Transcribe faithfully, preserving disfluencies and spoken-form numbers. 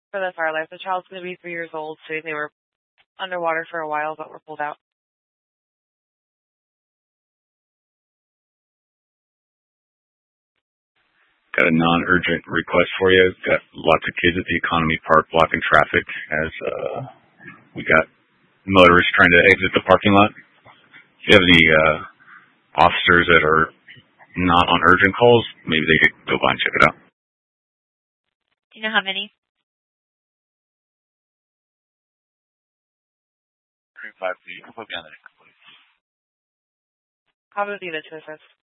for the fire life. The child's going to be three years old, so they were underwater for a while, but were pulled out. Got a non-urgent request for you. Got lots of kids at the Economy Park blocking traffic as uh, we got motorists trying to exit the parking lot. If you have any uh, officers that are not on urgent calls, maybe they could go by and check it out. Do you know how many? Three five feet. I'll put me on the next, please. Probably the two first.